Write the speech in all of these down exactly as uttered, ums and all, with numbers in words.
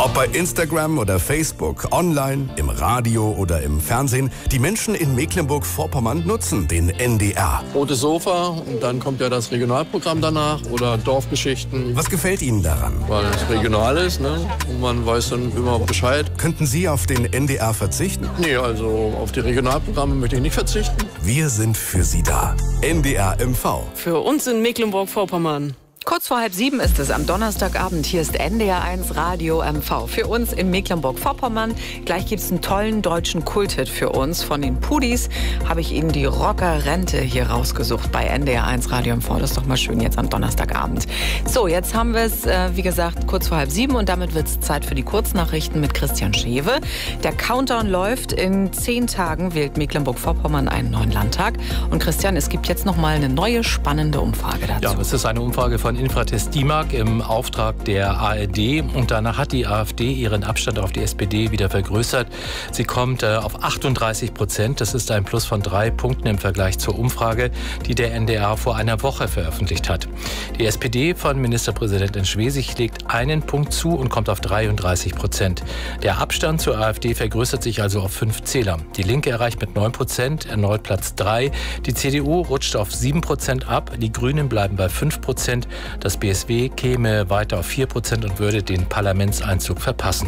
Ob bei Instagram oder Facebook, online, im Radio oder im Fernsehen, die Menschen in Mecklenburg-Vorpommern nutzen den N D R. Rotes Sofa und dann kommt ja das Regionalprogramm danach oder Dorfgeschichten. Was gefällt Ihnen daran? Weil es regional ist, ne? Und man weiß dann immer Bescheid. Könnten Sie auf den N D R verzichten? Nee, also auf die Regionalprogramme möchte ich nicht verzichten. Wir sind für Sie da. N D R M V. Für uns in Mecklenburg-Vorpommern. Kurz vor halb sieben ist es am Donnerstagabend. Hier ist N D R eins Radio M V. Für uns in Mecklenburg-Vorpommern. Gleich gibt es einen tollen deutschen Kulthit für uns. Von den Pudis habe ich Ihnen die Rocker-Rente hier rausgesucht bei N D R eins Radio M V. Das ist doch mal schön jetzt am Donnerstagabend. So, jetzt haben wir es, äh, wie gesagt, kurz vor halb sieben. Und damit wird es Zeit für die Kurznachrichten mit Christian Schewe. Der Countdown läuft. In zehn Tagen wählt Mecklenburg-Vorpommern einen neuen Landtag. Und Christian, es gibt jetzt noch mal eine neue spannende Umfrage dazu. Ja, es ist eine Umfrage von Infratest DIMAG im Auftrag der A R D. Und danach hat die AfD ihren Abstand auf die S P D wieder vergrößert. Sie kommt äh, auf achtunddreißig Prozent. Das ist ein Plus von drei Punkten im Vergleich zur Umfrage, die der N D R vor einer Woche veröffentlicht hat. Die S P D von Ministerpräsidentin Schwesig legt einen Punkt zu und kommt auf dreiunddreißig Prozent. Der Abstand zur AfD vergrößert sich also auf fünf Zähler. Die Linke erreicht mit neun Prozent erneut Platz drei. Die C D U rutscht auf sieben Prozent ab. Die Grünen bleiben bei fünf Prozent. Das B S W käme weiter auf vier Prozent und würde den Parlamentseinzug verpassen.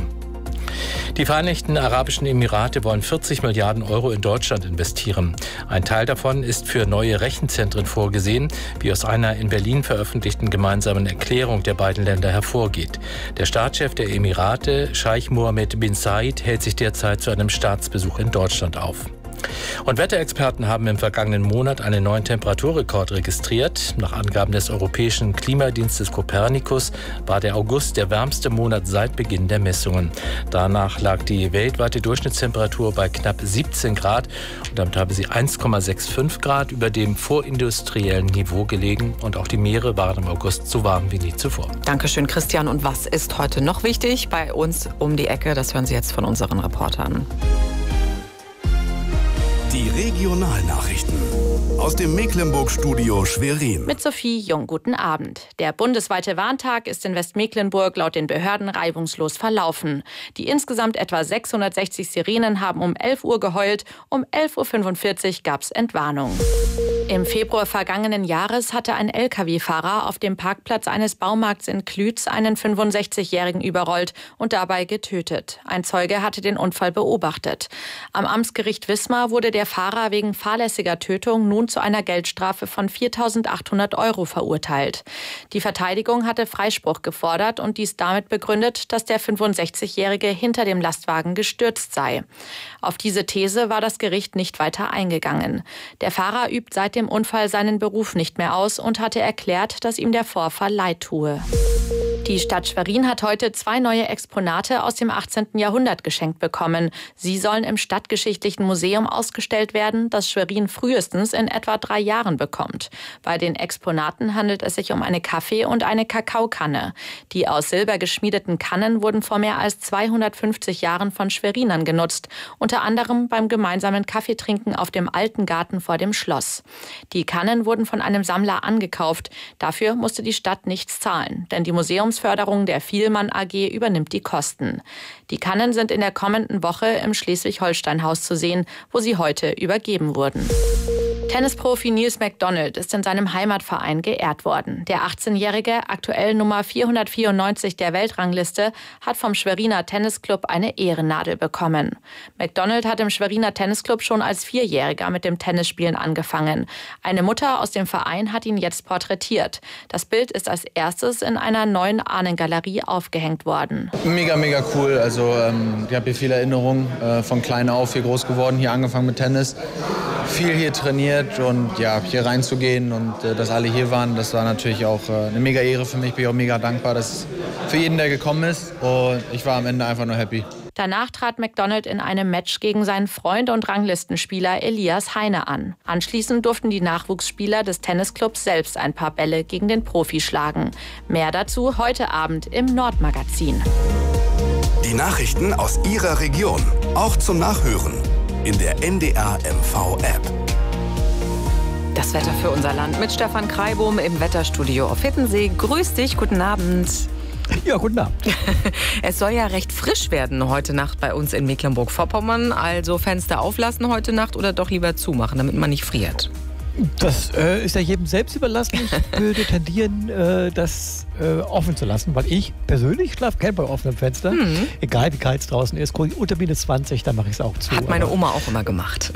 Die Vereinigten Arabischen Emirate wollen vierzig Milliarden Euro in Deutschland investieren. Ein Teil davon ist für neue Rechenzentren vorgesehen, wie aus einer in Berlin veröffentlichten gemeinsamen Erklärung der beiden Länder hervorgeht. Der Staatschef der Emirate, Scheich Mohammed bin Zayed, hält sich derzeit zu einem Staatsbesuch in Deutschland auf. Und Wetterexperten haben im vergangenen Monat einen neuen Temperaturrekord registriert. Nach Angaben des Europäischen Klimadienstes Copernicus war der August der wärmste Monat seit Beginn der Messungen. Danach lag die weltweite Durchschnittstemperatur bei knapp siebzehn Grad und damit habe sie eins Komma fünfundsechzig Grad über dem vorindustriellen Niveau gelegen. Und auch die Meere waren im August so warm wie nie zuvor. Dankeschön, Christian. Und was ist heute noch wichtig bei uns um die Ecke? Das hören Sie jetzt von unseren Reportern. Die Regionalnachrichten aus dem Mecklenburg-Studio Schwerin. Mit Sophie Jung, guten Abend. Der bundesweite Warntag ist in Westmecklenburg laut den Behörden reibungslos verlaufen. Die insgesamt etwa sechshundertsechzig Sirenen haben um elf Uhr geheult, um elf Uhr fünfundvierzig gab es Entwarnung. Im Februar vergangenen Jahres hatte ein L K W-Fahrer auf dem Parkplatz eines Baumarkts in Klütz einen fünfundsechzigjährigen überrollt und dabei getötet. Ein Zeuge hatte den Unfall beobachtet. Am Amtsgericht Wismar wurde der Fahrer wegen fahrlässiger Tötung nun zu einer Geldstrafe von viertausendachthundert Euro verurteilt. Die Verteidigung hatte Freispruch gefordert und dies damit begründet, dass der fünfundsechzigjährige hinter dem Lastwagen gestürzt sei. Auf diese These war das Gericht nicht weiter eingegangen. Der Fahrer übt seit dem Unfall seinen Beruf nicht mehr aus und hatte erklärt, dass ihm der Vorfall leid tue. Die Stadt Schwerin hat heute zwei neue Exponate aus dem achtzehnten Jahrhundert geschenkt bekommen. Sie sollen im Stadtgeschichtlichen Museum ausgestellt werden, das Schwerin frühestens in etwa drei Jahren bekommt. Bei den Exponaten handelt es sich um eine Kaffee- und eine Kakaokanne. Die aus Silber geschmiedeten Kannen wurden vor mehr als zweihundertfünfzig Jahren von Schwerinern genutzt, unter anderem beim gemeinsamen Kaffeetrinken auf dem alten Garten vor dem Schloss. Die Kannen wurden von einem Sammler angekauft. Dafür musste die Stadt nichts zahlen, denn die Museumsförderung der Vielmann A G übernimmt die Kosten. Die Kannen sind in der kommenden Woche im Schleswig-Holstein-Haus zu sehen, wo sie heute übergeben wurden. Tennisprofi Nils McDonald ist in seinem Heimatverein geehrt worden. Der achtzehnjährige, aktuell Nummer vierhundertvierundneunzig der Weltrangliste, hat vom Schweriner Tennisclub eine Ehrennadel bekommen. McDonald hat im Schweriner Tennisclub schon als Vierjähriger mit dem Tennisspielen angefangen. Eine Mutter aus dem Verein hat ihn jetzt porträtiert. Das Bild ist als erstes in einer neuen Ahnengalerie aufgehängt worden. Mega, mega cool. Also ähm, ich habe hier viele Erinnerungen, äh, von klein auf hier groß geworden, hier angefangen mit Tennis. Viel hier trainiert und ja, hier reinzugehen und äh, dass alle hier waren, das war natürlich auch äh, eine mega Ehre für mich. Bin ich auch mega dankbar, dass für jeden, der gekommen ist, und ich war am Ende einfach nur happy. Danach trat McDonald in einem Match gegen seinen Freund und Ranglistenspieler Elias Heine an. Anschließend durften die Nachwuchsspieler des Tennisclubs selbst ein paar Bälle gegen den Profi schlagen. Mehr dazu heute Abend im Nordmagazin. Die Nachrichten aus Ihrer Region, auch zum Nachhören in der N D R M V-App. Das Wetter für unser Land mit Stefan Kreibohm im Wetterstudio auf Hittensee. Grüß dich, guten Abend. Ja, guten Abend. Es soll ja recht frisch werden heute Nacht bei uns in Mecklenburg-Vorpommern. Also Fenster auflassen heute Nacht oder doch lieber zumachen, damit man nicht friert? Das äh, ist ja jedem selbst überlassen. Ich würde tendieren, äh, das äh, offen zu lassen, weil ich persönlich schlafe gerne bei offenem Fenster. Mhm. Egal wie kalt es draußen ist, unter minus zwanzig, dann mache ich es auch zu. Hat meine Oma auch immer gemacht.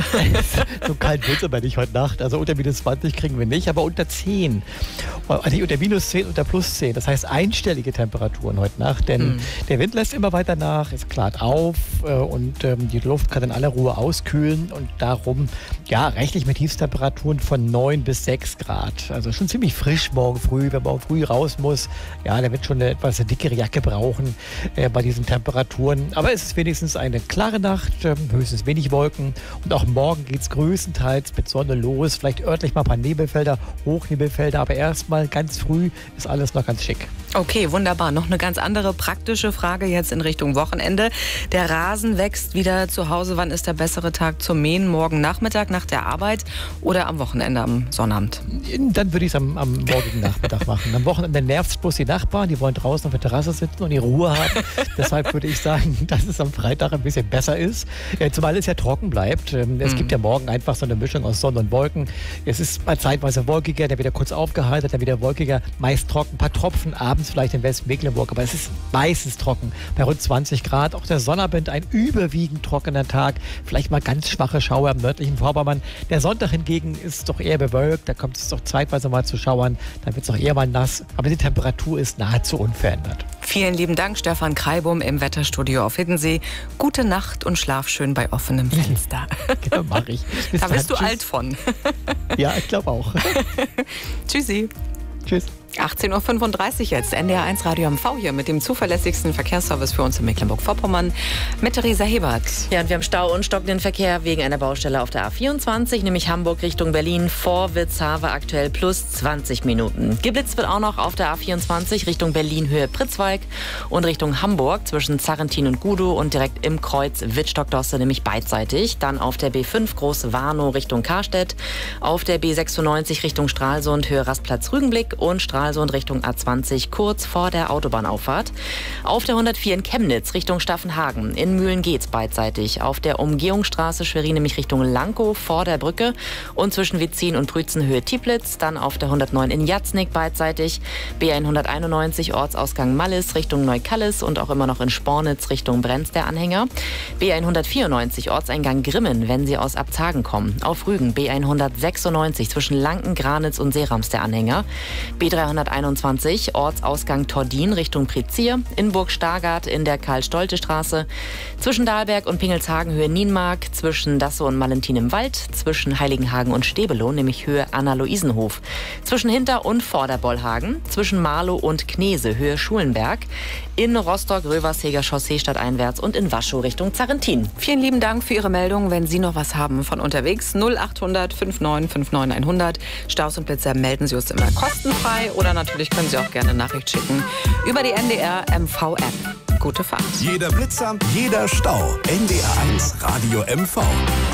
So kalt wird es aber nicht heute Nacht. Also unter minus zwanzig kriegen wir nicht, aber unter zehn. Also nicht unter minus zehn, unter plus zehn. Das heißt einstellige Temperaturen heute Nacht, denn mhm. der Wind lässt immer weiter nach, es klart auf äh, und ähm, die Luft kann in aller Ruhe auskühlen und darum, ja, rechne ich mit Tiefstemperaturen von neun bis sechs Grad. Also schon ziemlich frisch morgen früh. Wer morgen früh raus muss, ja, der wird schon eine etwas dickere Jacke brauchen äh, bei diesen Temperaturen. Aber es ist wenigstens eine klare Nacht, äh, höchstens wenig Wolken. Und auch morgen geht es größtenteils mit Sonne los. Vielleicht örtlich mal ein paar Nebelfelder, Hochnebelfelder. Aber erstmal ganz früh ist alles noch ganz schick. Okay, wunderbar. Noch eine ganz andere praktische Frage jetzt in Richtung Wochenende. Der Rasen wächst wieder zu Hause. Wann ist der bessere Tag zum Mähen? Morgen Nachmittag nach der Arbeit oder am Wochenende, am Sonnabend? Dann würde ich es am, am morgigen Nachmittag machen. Am Wochenende nervt es bloß die Nachbarn. Die wollen draußen auf der Terrasse sitzen und die Ruhe haben. Deshalb würde ich sagen, dass es am Freitag ein bisschen besser ist. Zumal es ja trocken bleibt. Es mhm. gibt ja morgen einfach so eine Mischung aus Sonne und Wolken. Es ist mal zeitweise wolkiger, dann wieder kurz aufgeheitert, dann wieder wolkiger, meist trocken. Ein paar Tropfen abends vielleicht in Westmecklenburg, aber es ist meistens trocken. Bei rund zwanzig Grad. Auch der Sonnabend ein überwiegend trockener Tag. Vielleicht mal ganz schwache Schauer im nördlichen Vorpommern. Der Sonntag hingegen ist doch eher bewölkt. Da kommt es doch zeitweise mal zu Schauern. Dann wird es auch eher mal nass. Aber die Temperatur ist nahezu unverändert. Vielen lieben Dank, Stefan Kreibum im Wetterstudio auf Hiddensee. Gute Nacht und schlaf schön bei offenem Fenster. Genau, mach ich. Bis da bist dann. Du Tschüss. Alt von. Ja, ich glaube auch. Tschüssi. Tschüss. achtzehn Uhr fünfunddreißig jetzt, N D R eins Radio M V hier mit dem zuverlässigsten Verkehrsservice für uns in Mecklenburg-Vorpommern mit Theresa Hebert. Ja, und wir haben Stau und stockenden Verkehr wegen einer Baustelle auf der A vierundzwanzig, nämlich Hamburg Richtung Berlin vor Witzhafe aktuell plus zwanzig Minuten. Geblitzt wird auch noch auf der A vierundzwanzig Richtung Berlin Höhe Pritzwalk und Richtung Hamburg zwischen Zarrentin und Gudow und direkt im Kreuz Wittstock-Dosse, nämlich beidseitig. Dann auf der B fünf Große Warnow Richtung Karstedt, auf der B sechsundneunzig Richtung Stralsund Höhe Rastplatz Rügenblick und Stralsund Stralsund Richtung A zwanzig, kurz vor der Autobahnauffahrt. Auf der hundertvier in Chemnitz Richtung Staffenhagen. In Mühlen geht's beidseitig. Auf der Umgehungsstraße Schwerin nämlich Richtung Lankow vor der Brücke und zwischen Witzin und Prützen Höhe Tieplitz. Dann auf der hundertneun in Jatznig beidseitig. B hunderteinundneunzig Ortsausgang Mallis Richtung Neukallis und auch immer noch in Spornitz Richtung Brenz der Anhänger. B hundertvierundneunzig Ortseingang Grimmen, wenn Sie aus Abzagen kommen. Auf Rügen B hundertsechsundneunzig zwischen Lanken, Granitz und Seerams der Anhänger. B dreihunderteinundzwanzig Ortsausgang Tordin Richtung Prizier, in Burg Stargard in der Karl-Stolte-Straße, zwischen Dahlberg und Pingelshagen Höhe Nienmark, zwischen Dassow und Malentin im Wald, zwischen Heiligenhagen und Stebelow, nämlich Höhe Anna-Luisenhof, zwischen Hinter- und Vorderbollhagen, zwischen Marlow und Knese Höhe Schulenberg, in Rostock-Röversheger Chaussee stadteinwärts und in Waschow Richtung Zarrentin. Vielen lieben Dank für Ihre Meldung. Wenn Sie noch was haben von unterwegs, null achthundert fünfundneunzig neunundfünfzig hundert. Staus und Blitzer melden Sie uns immer kostenfrei oder natürlich können Sie auch gerne eine Nachricht schicken über die N D R M V-App. Gute Fahrt. Jeder Blitzer, jeder Stau. N D R eins Radio M V.